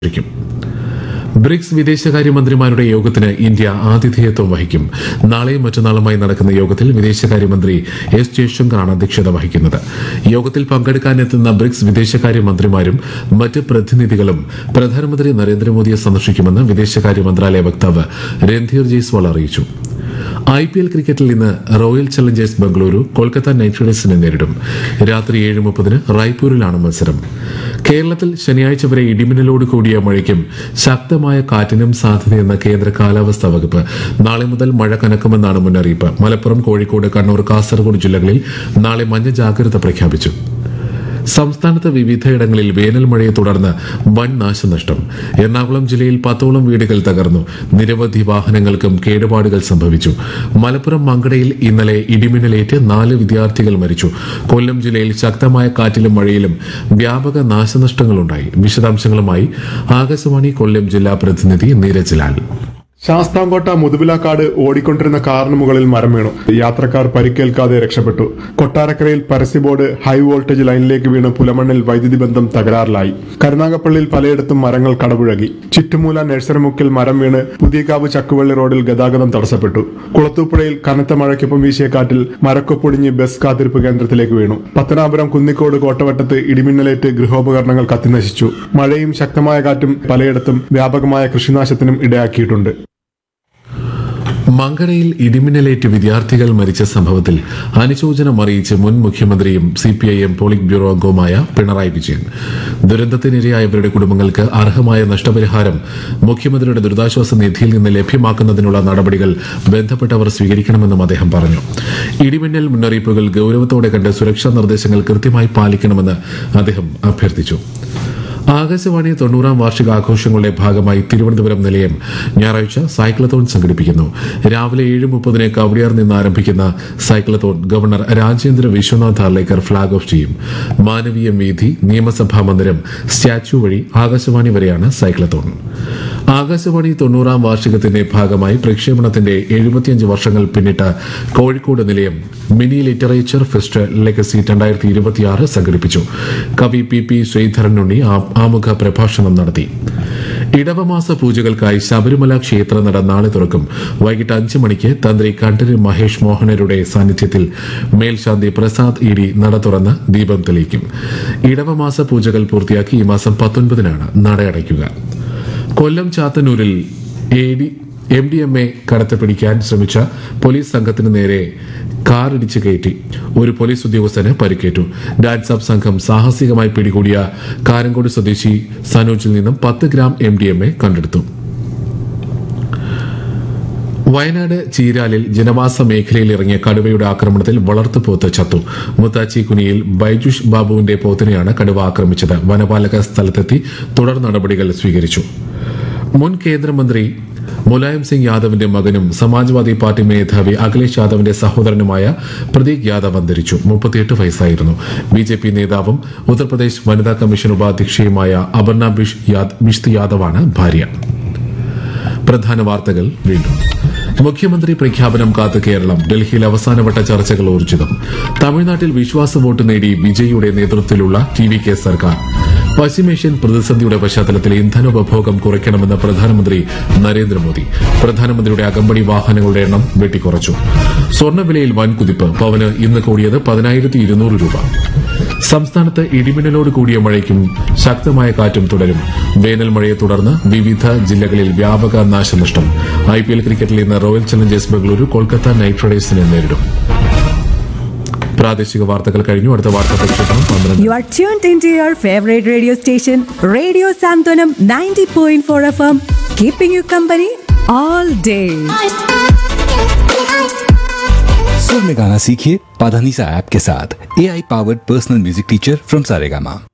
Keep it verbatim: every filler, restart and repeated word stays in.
ിക്കും BRICS വിദേശകാര്യമന്ത്രിമാരുടെ യോഗത്തിന് India ആതിഥേയത്വം വഹിക്കും. നാളെയും മറ്റന്നാളുമായി നടക്കുന്ന യോഗത്തിൽ വിദേശകാര്യമന്ത്രി എസ് ജയശങ്കറാണ് അധ്യക്ഷത വഹിക്കുന്നത്. യോഗത്തിൽ പങ്കെടുക്കാനെത്തുന്ന ബ്രിക്സ് വിദേശകാര്യമന്ത്രിമാരും മറ്റ് പ്രതിനിധികളും പ്രധാനമന്ത്രി നരേന്ദ്രമോദിയെ സന്ദർശിക്കുമെന്ന് വിദേശകാര്യ മന്ത്രാലയ വക്താവ് രൺധീർ ജയ്സ്വാൾ അറിയിച്ചു. ഐ പി എൽ ക്രിക്കറ്റിൽ ഇന്ന് royal Challengers Bengaluru Kolkata night റൈഡേഴ്സിനെ നേരിടും. രാത്രി ഏഴ് മുപ്പതിന് റായ്പൂരിലാണ് മത്സരം. കേരളത്തിൽ ശനിയാഴ്ച വരെ ഇടിമിന്നലോട് കൂടിയ മഴയ്ക്കും ശക്തമായ കാറ്റിനും സാധ്യതയെന്ന കേന്ദ്ര കാലാവസ്ഥാ വകുപ്പ്. നാളെ മുതൽ മഴ കനക്കുമെന്നാണ് മുന്നറിയിപ്പ്. മലപ്പുറം, കോഴിക്കോട്, കണ്ണൂർ, കാസർഗോഡ് ജില്ലകളിൽ നാളെ മഞ്ഞ ജാഗ്രത പ്രഖ്യാപിച്ചു. സംസ്ഥാനത്ത് വിവിധയിടങ്ങളിൽ വേനൽ മഴയെ തുടർന്ന് വൻ നാശനഷ്ടം. എറണാകുളം ജില്ലയിൽ പത്തോളം വീടുകൾ തകർന്നു. നിരവധി വാഹനങ്ങൾക്കും കേടുപാടുകൾ സംഭവിച്ചു. മലപ്പുറം മങ്കടയിൽ ഇന്നലെ ഇടിമിന്നലേറ്റ് നാല് വിദ്യാർത്ഥികൾ മരിച്ചു. കൊല്ലം ജില്ലയിൽ ശക്തമായ കാറ്റിലും മഴയിലും വ്യാപക നാശനഷ്ടങ്ങളുണ്ടായി. വിശദാംശങ്ങളുമായി ആകാശവാണി കൊല്ലം ജില്ലാ പ്രതിനിധി നീരജ് ലാൽ. ശാസ്താംകോട്ട മുതുപിലാക്കാട് ഓടിക്കൊണ്ടിരുന്ന കാറിന് മുകളിൽ മരം വീണു. യാത്രക്കാർ പരിക്കേൽക്കാതെ രക്ഷപ്പെട്ടു. കൊട്ടാരക്കരയിൽ പരസ്യബോർഡ് ഹൈ വോൾട്ടേജ് ലൈനിലേക്ക് വീണ് പുലമണ്ണിൽ വൈദ്യുതി ബന്ധം തകരാറിലായി. കരുനാഗപ്പള്ളിയിൽ പലയിടത്തും മരങ്ങൾ കടപുഴകി. ചുറ്റുമൂല നഴ്സറിമുക്കിൽ മരം വീണ് പുതിയകാവ് ചക്കുവള്ളി റോഡിൽ ഗതാഗതം തടസ്സപ്പെട്ടു. കുളത്തൂപ്പുഴയിൽ കനത്ത മഴയ്ക്കൊപ്പം വീശിയ കാറ്റിൽ മരക്കൊപ്പൊടിഞ്ഞ് ബസ് കാത്തിരിപ്പ് കേന്ദ്രത്തിലേക്ക് വീണു. പത്തനാപുരം കുന്നിക്കോട് കോട്ടവട്ടത്ത് ഇടിമിന്നലേറ്റ് ഗൃഹോപകരണങ്ങൾ കത്തിനശിച്ചു. മഴയും ശക്തമായ കാറ്റും പലയിടത്തും വ്യാപകമായ കൃഷിനാശത്തിനും ഇടയാക്കിയിട്ടുണ്ട്. മങ്കടയിൽ ഇടിമിന്നലേറ്റ് വിദ്യാർത്ഥികൾ മരിച്ച സംഭവത്തിൽ അനുശോചനം അറിയിച്ച് മുൻ മുഖ്യമന്ത്രിയും സിപിഐഎം പോളിറ്റ് ബ്യൂറോ അംഗവുമായ പിണറായി വിജയൻ. ദുരന്തത്തിനിരയായവരുടെ കുടുംബങ്ങൾക്ക് അർഹമായ നഷ്ടപരിഹാരം മുഖ്യമന്ത്രിയുടെ ദുരിതാശ്വാസ നിധിയിൽ നിന്ന് ലഭ്യമാക്കുന്നതിനുള്ള നടപടികൾ ബന്ധപ്പെട്ടവർ സ്വീകരിക്കണമെന്നും അദ്ദേഹം പറഞ്ഞു. ഇടിമിന്നൽ മുന്നറിയിപ്പുകൾ ഗൌരവത്തോടെ കണ്ട് സുരക്ഷാ നിർദ്ദേശങ്ങൾ കൃത്യമായി പാലിക്കണമെന്ന് അദ്ദേഹം അഭ്യർത്ഥിച്ചു. ആകാശവാണി തൊണ്ണൂറാം വാർഷികാഘോഷങ്ങളുടെ ഭാഗമായി തിരുവനന്തപുരം നിലയം ഞായറാഴ്ച സൈക്ലത്തോൺ സംഘടിപ്പിക്കുന്നു. രാവിലെ ഏഴ് മുപ്പതിന് കവടിയാർ നിന്ന് ആരംഭിക്കുന്ന cyclothon governor Rajendra Vishwanath Arlekar flag off ചെയ്യും. മാനവീയം വീഥി, നിയമസഭാ മന്ദിരം, സ്റ്റാച്യു വഴി ആകാശവാണി വരെയാണ് സൈക്ലത്തോൺ. ആകാശവാണി തൊണ്ണൂറാം വാർഷികത്തിന്റെ ഭാഗമായി പ്രക്ഷേപണത്തിന്റെ എഴുപത്തിയഞ്ച് വർഷങ്ങൾ പിന്നിട്ട കോഴിക്കോട് നിലയം മിനി ലിറ്ററേച്ചർ ഫെസ്റ്റ് ലെഗസി രണ്ടായിരത്തി ഇരുപത്തിയാറ് സംഘടിപ്പിച്ചു. കവി പി പി ശ്രീധരനുണ്ണി ആമുഖ പ്രഭാഷണം നടത്തി. ഇടവമാസ പൂജകൾക്കായി ശബരിമല ക്ഷേത്രനട നാളെ തുറക്കും. വൈകിട്ട് അഞ്ച് മണിക്ക് തന്ത്രി കണ്ഠര് മഹേഷ് മോഹനരുടെ സാന്നിധ്യത്തിൽ മേൽശാന്തി പ്രസാദ് ഇ ഡി നട തുറന്ന് ദീപം തെളിയിക്കും. ഇടവമാസ പൂജകൾ പൂർത്തിയാക്കി ഈ മാസം പത്തൊൻപതിനാണ് നട അടയ്ക്കുക. കൊല്ലം ചാത്തന്നൂരിൽ എം ഡി എം എ കടത്തിപ്പിടിക്കാൻ ശ്രമിച്ച പോലീസ് സംഘത്തിന് നേരെ കാറിടിച്ച് കയറ്റി ഒരു പോലീസ് ഉദ്യോഗസ്ഥന് പരിക്കേറ്റു. ഡാൻസ് അപ്പ് സംഘം സാഹസികമായി പിടികൂടിയ കാരങ്കോട് സ്വദേശി സനോജിൽ നിന്നും പത്ത് gram M D M A കണ്ടെടുത്തു. വയനാട് ചീരാലിൽ ജനവാസ മേഖലയിൽ ഇറങ്ങിയ കടുവയുടെ ആക്രമണത്തിൽ വളർത്തുപോത്ത് ചത്തു. മുത്താച്ചി കുനിയിൽ ബൈജുഷ് ബാബുവിന്റെ പോത്തിനെയാണ് കടുവ ആക്രമിച്ചത്. വനപാലക സ്ഥലത്തെത്തി തുടർ നടപടികൾ സ്വീകരിച്ചു. മുൻ കേന്ദ്രമന്ത്രി മുലായം സിംഗ് യാദവിന്റെ മകനും സമാജ്വാദി പാർട്ടി മേധാവി അഖിലേഷ് യാദവിന്റെ സഹോദരനുമായ പ്രതീക് യാദവ് അന്തരിച്ചു. മുപ്പത്തിയെട്ട് വയസ്സായിരുന്നു. ബി ജെ പി നേതാവും ഉത്തർപ്രദേശ് വനിതാ കമ്മീഷൻ ഉപാധ്യക്ഷയുമായ അപർണ ബിഷ്ത് യാദവാണ് ഭാര്യ. പ്രധാന വാർത്തകൾ വീണ്ടും. മുഖ്യമന്ത്രി പ്രഖ്യാപനം കാത്ത് കേരളം. ഡൽഹിയിൽ അവസാനവട്ട ചർച്ചകൾ ഊർജിതം. തമിഴ്നാട്ടിൽ വിശ്വാസ വോട്ട് നേടി വിജയിയുടെ നേതൃത്വത്തിലുള്ള ടി വി കെ സർക്കാർ. പശ്ചിമേഷ്യൻ പ്രതിസന്ധിയുടെ പശ്ചാത്തലത്തിൽ ഇന്ധനോപഭോഗം കുറയ്ക്കണമെന്ന് പ്രധാനമന്ത്രി നരേന്ദ്രമോദി. പ്രധാനമന്ത്രിയുടെ അകമ്പടി വാഹനങ്ങളുടെ എണ്ണം വെട്ടിക്കുറച്ചു. സ്വർണ്ണവിലയിൽ വൻ കുതിപ്പ്. പവന് ഇന്ന് കൂടിയത് പതിനായിരത്തി ഇരുന്നൂറ് രൂപ. സംസ്ഥാനത്ത് ഇടിമിന്നലോട് കൂടിയ മഴയ്ക്കും ശക്തമായ കാറ്റും തുടരും. വേനൽ മഴയെ തുടർന്ന് വിവിധ ജില്ലകളിൽ വ്യാപക നാശനഷ്ടം. ഐ പി എൽ ക്രിക്കറ്റിൽ ഇന്ന് royal Challengers Bengaluru Kolkata night റൈഡേഴ്സിനെ നേരിടും. പ്രാദേശിക വാർത്തകൾ കഴിഞ്ഞു. അടുത്ത വാർത്താ പ്രക്ഷേപണം പന്ത്രണ്ട്. You are tuned into your favorite radio station, Radio Santanam ninety point four F M, keeping you company all day. सुर में गाना सीखिए पाधानीसा ऐप के साथ. ए I powered personal music teacher from Saregama.